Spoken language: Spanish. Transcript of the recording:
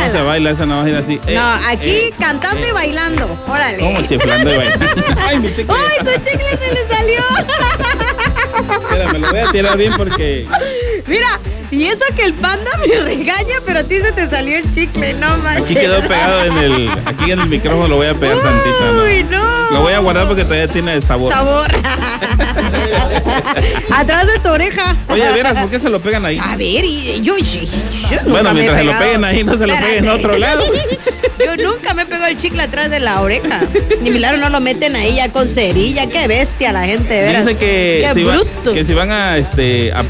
no se baila, esa no va a ir así. No, aquí cantando y bailando. Órale. ¿Cómo chiflando y bailando? Ay, mi chicle. ¡Ay, su chicle se le salió! Espera, me lo voy a tirar bien porque... Mira, y eso que el panda me regaña, pero a ti se te salió el chicle, no manches. Aquí quedó pegado aquí en el micrófono, lo voy a pegar tantito, ¿no? Uy, no. Lo voy a guardar porque todavía tiene sabor. Atrás de tu oreja. Oye, ¿vieras por qué se lo pegan ahí? A ver, y yo bueno, mientras se lo peguen ahí, no se lo peguen en otro lado. Yo nunca me pegó el chicle atrás de la oreja. Ni milagro no lo meten ahí ya con cerilla. Qué bestia la gente, de veras. Dice que qué si, bruto. que si van a